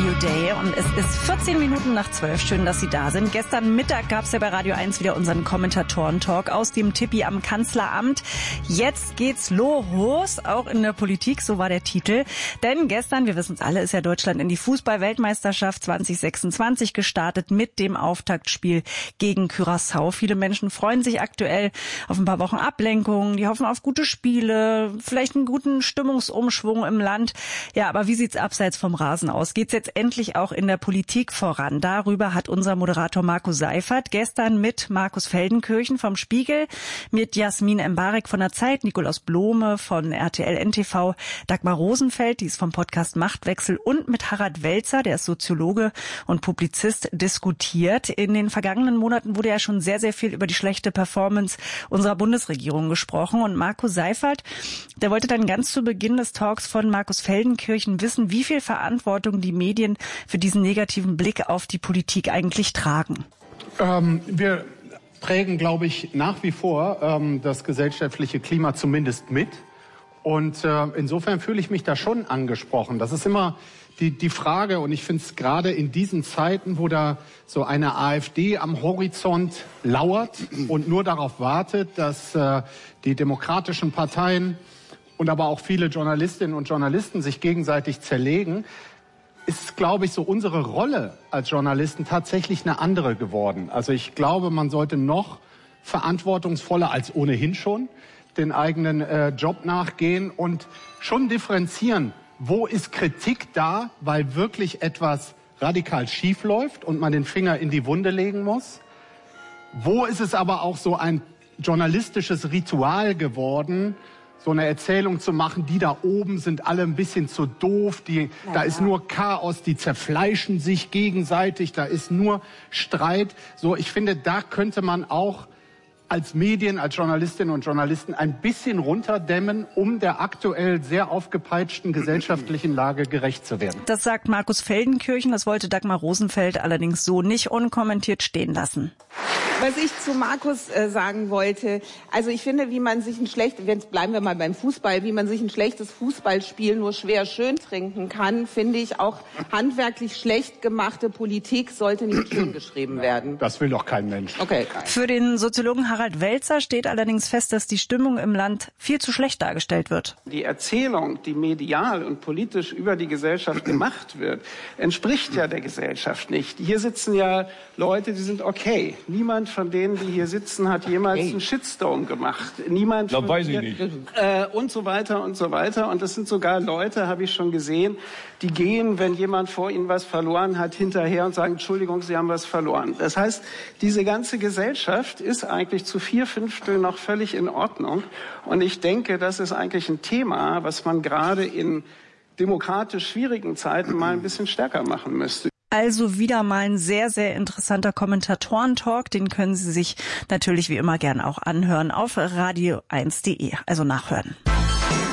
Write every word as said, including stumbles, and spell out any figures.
Radio Day und es ist vierzehn Minuten nach zwölf. Schön, dass Sie da sind. Gestern Mittag gab es ja bei Radio eins wieder unseren Kommentatoren-Talk aus dem Tippi am Kanzleramt. Jetzt geht's los, auch in der Politik, so war der Titel. Denn gestern, wir wissen es alle, ist ja Deutschland in die Fußball-Weltmeisterschaft zwanzig sechsundzwanzig gestartet mit dem Auftaktspiel gegen Curaçao. Viele Menschen freuen sich aktuell auf ein paar Wochen Ablenkung, die hoffen auf gute Spiele, vielleicht einen guten Stimmungsumschwung im Land. Ja, aber wie sieht's abseits vom Rasen aus? Geht's jetzt endlich auch in der Politik voran? Darüber hat unser Moderator Markus Seifert gestern mit Markus Feldenkirchen vom Spiegel, mit Jasmin Embarek von der Zeit, Nikolaus Blome von R T L N T V, Dagmar Rosenfeld, die ist vom Podcast Machtwechsel, und mit Harald Welzer, der ist Soziologe und Publizist, diskutiert. In den vergangenen Monaten wurde ja schon sehr, sehr viel über die schlechte Performance unserer Bundesregierung gesprochen. Und Markus Seifert, der wollte dann ganz zu Beginn des Talks von Markus Feldenkirchen wissen, wie viel Verantwortung die Medien für diesen negativen Blick auf die Politik eigentlich tragen. Ähm, wir prägen, glaube ich, nach wie vor ähm, das gesellschaftliche Klima zumindest mit. Und äh, insofern fühle ich mich da schon angesprochen. Das ist immer die, die Frage, und ich finde es gerade in diesen Zeiten, wo da so eine AfD am Horizont lauert und nur darauf wartet, dass äh, die demokratischen Parteien und aber auch viele Journalistinnen und Journalisten sich gegenseitig zerlegen, ist, glaube ich, so unsere Rolle als Journalisten tatsächlich eine andere geworden. Also ich glaube, man sollte noch verantwortungsvoller als ohnehin schon den eigenen äh, Job nachgehen und schon differenzieren, wo ist Kritik da, weil wirklich etwas radikal schief läuft und man den Finger in die Wunde legen muss. Wo ist es aber auch so ein journalistisches Ritual geworden, so eine Erzählung zu machen, die da oben sind alle ein bisschen zu doof, die, ja, da ist nur Chaos, die zerfleischen sich gegenseitig, da ist nur Streit. So, ich finde, da könnte man auch als Medien, als Journalistinnen und Journalisten ein bisschen runterdämmen, um der aktuell sehr aufgepeitschten gesellschaftlichen Lage gerecht zu werden. Das sagt Markus Feldenkirchen, das wollte Dagmar Rosenfeld allerdings so nicht unkommentiert stehen lassen. Was ich zu Markus äh, sagen wollte, also ich finde, wie man sich ein schlechtes, jetzt bleiben wir mal beim Fußball, wie man sich ein schlechtes Fußballspiel nur schwer schön trinken kann, finde ich auch handwerklich schlecht gemachte Politik sollte nicht schön geschrieben werden. Das will doch kein Mensch. Okay. Für den Soziologen Harald Welzer steht allerdings fest, dass die Stimmung im Land viel zu schlecht dargestellt wird. Die Erzählung, die medial und politisch über die Gesellschaft gemacht wird, entspricht ja der Gesellschaft nicht. Hier sitzen ja Leute, die sind okay. Niemand von denen, die hier sitzen, hat jemals hey. einen Shitstorm gemacht. Niemand. Das weiß ich nicht. Äh, und so weiter und so weiter. Und das sind sogar Leute, habe ich schon gesehen, die gehen, wenn jemand vor ihnen was verloren hat, hinterher und sagen, Entschuldigung, Sie haben was verloren. Das heißt, diese ganze Gesellschaft ist eigentlich zu vier Fünftel noch völlig in Ordnung. Und ich denke, das ist eigentlich ein Thema, was man gerade in demokratisch schwierigen Zeiten mal ein bisschen stärker machen müsste. Also wieder mal ein sehr, sehr interessanter Kommentatoren-Talk. Den können Sie sich natürlich wie immer gern auch anhören auf radio eins punkt de, also nachhören.